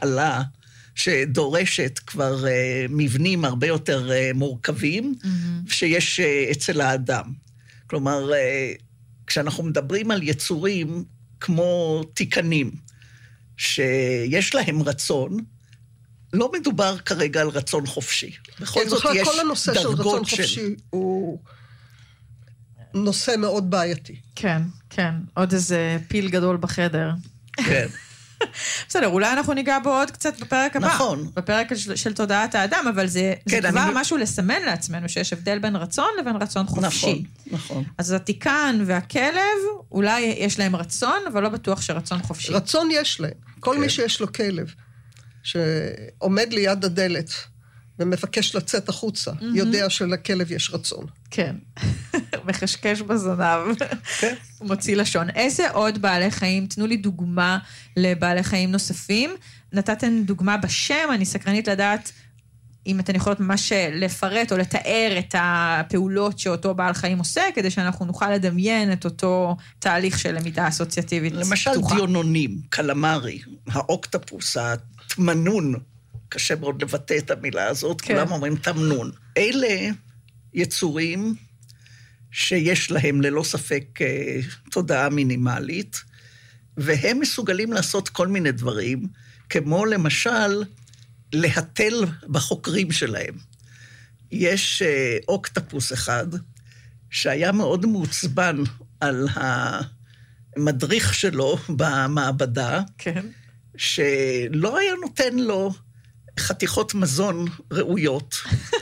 הפעלה שדורשת כבר מבנים הרבה יותר מורכבים, שיש אצל האדם. כלומר, כשאנחנו מדברים על יצורים כמו תיקנים, שיש להם רצון, לא מדובר כרגע על רצון חופשי. בכל זאת יש כל הנושא של רצון חופשי הוא נושא מאוד בעייתי. כן, כן. עוד איזה פיל גדול בחדר. כן. בסדר, אולי אנחנו ניגע בו עוד קצת בפרק הבא. נכון. בפרק של תודעת האדם, אבל זה כבר משהו לסמן לעצמנו, שיש הבדל בין רצון לבין רצון חופשי. נכון, נכון. אז התיקן והכלב, אולי יש להם רצון, אבל לא בטוח שרצון חופשי. רצון יש להם. כל מי שיש לו כלב, שעומד ליד הדלת, ומבקש לצאת החוצה, יודע שלכלב יש רצון. כן. מחשקש בזנב. כן. הוא מוציא לשון. איזה עוד בעלי חיים? תנו לי דוגמה לבעלי חיים נוספים. נתתם דוגמה בשם, אני סקרנית לדעת אם אתן יכולות ממש לפרט או לתאר את הפעולות שאותו בעל חיים עושה, כדי שאנחנו נוכל לדמיין את אותו תהליך של למידה אסוציאטיבית. למשל דיונונים, קלמרי, האוקטופוס, התמנון, קשה מאוד לבטא את המילה הזאת, כן. כולם אומרים תמנון. אלה יצורים שיש להם ללא ספק תודעה מינימלית, והם מסוגלים לעשות כל מיני דברים, כמו למשל להתל בחוקרים שלהם. יש אוקטופוס אחד, שהיה מאוד מעוצבן על המדריך שלו במעבדה, כן. שלא היה נותן לו חתיכות מזון ראויות,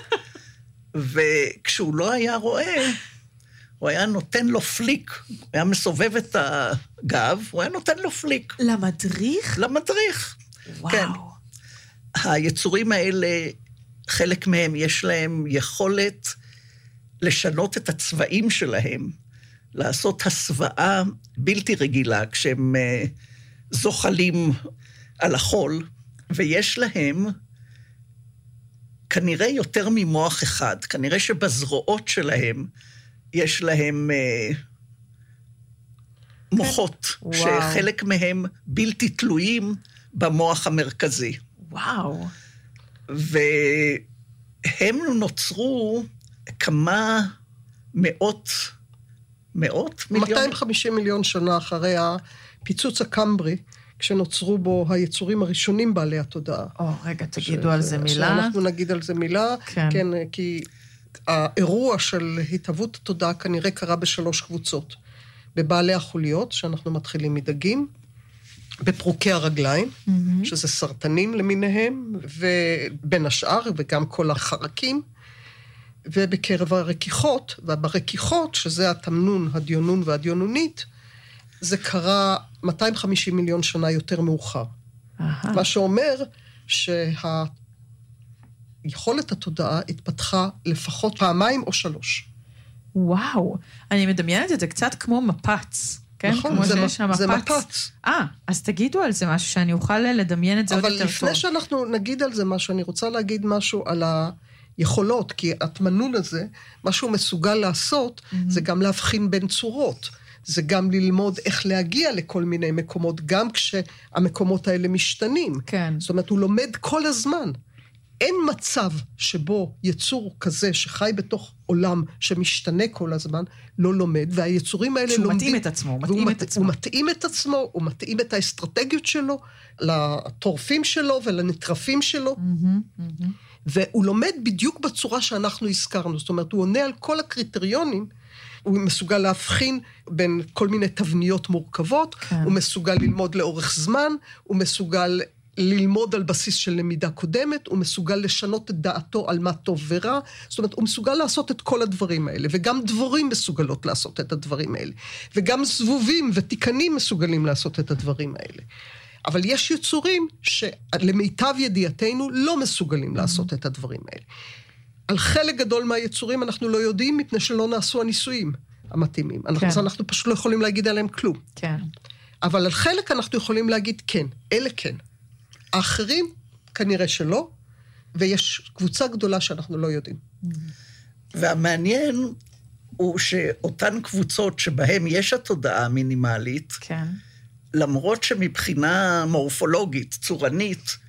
וכשהוא לא היה רואה, הוא היה נותן לו פליק, הוא היה מסובב את הגב, הוא היה נותן לו פליק. למדריך? למדריך. וואו. כן. היצורים האלה, חלק מהם יש להם יכולת לשנות את הצבעים שלהם, לעשות הסוואה בלתי רגילה, כשהם זוחלים על החול, ויש להם כנראה יותר ממוח אחד, כנראה שבזרועות שלהם יש להם מוחות, שחלק מהם בלתי תלויים במוח המרכזי. וואו. והם נוצרו כמה מאות מיליון? 250 מיליון שנה אחרי הפיצוץ הקמברי, כשנוצרו בו היצורים הראשונים בעלי התודעה. רגע, תגידו על זה מילה. אנחנו נגיד על זה מילה, כן, כי האירוע של התהוות התודעה כנראה קרה בשלוש קבוצות. בבעלי החוליות, שאנחנו מתחילים מדגים, בפרוקי הרגליים, שזה סרטנים למיניהם, ובין השאר, וגם כל החרקים, ובקרב הרכיחות, וברקיחות, שזה התמנון, הדיונון והדיונונית, זה קרה 250 מיליון שנה יותר מאוחר. מה שאומר שהיכולת התודעה התפתחה לפחות פעמיים או שלוש. וואו, אני מדמיינת את זה קצת כמו מפץ. כן? נכון, זה מפץ. אז תגידו על זה משהו, שאני אוכל לדמיין את זה עוד יותר טוב. אבל לפני שאנחנו נגיד על זה משהו, אני רוצה להגיד משהו על היכולות, כי התמנון הזה, מה שהוא מסוגל לעשות, זה גם להבחין בין צורות. זה גם ללמוד איך להגיע לכל מיני מקומות, גם כשהמקומות האלה משתנים. כן. זאת אומרת, הוא לומד כל הזמן. אין מצב שבו יצור כזה שחי בתוך עולם שמשתנה כל הזמן, לא לומד, והיצורים האלה לומדים. שהוא מתאים את עצמו, הוא מתאים את עצמו, הוא מתאים את האסטרטגיות שלו, לטורפים שלו ולנטרפים שלו, והוא לומד בדיוק בצורה שאנחנו הזכרנו. זאת אומרת, הוא עונה על כל הקריטריונים, הוא מסוגל להבחין בין כל מיני תבניות מורכבות, הוא מסוגל ללמוד לאורך זמן, הוא מסוגל ללמוד על בסיס של למידה קודמת, הוא מסוגל לשנות את דעתו על מה טוב ורע, זאת אומרת, הוא מסוגל לעשות את כל הדברים האלה, וגם דבורים מסוגלות לעשות את הדברים האלה, וגם זבובים ותיקנים מסוגלים לעשות את הדברים האלה. אבל יש יצורים שלמיטב ידיעתנו לא מסוגלים לעשות את הדברים האלה. על חלק גדול מהיצורים אנחנו לא יודעים, מפני שלא נעשו הניסויים המתאימים. אנחנו פשוט לא יכולים להגיד עליהם כלום. כן. אבל על חלק אנחנו יכולים להגיד כן, אלה כן. האחרים כנראה שלא, ויש קבוצה גדולה שאנחנו לא יודעים. והמעניין הוא שאותן קבוצות שבהן יש התודעה המינימלית, כן. למרות שמבחינה מורפולוגית, צורנית,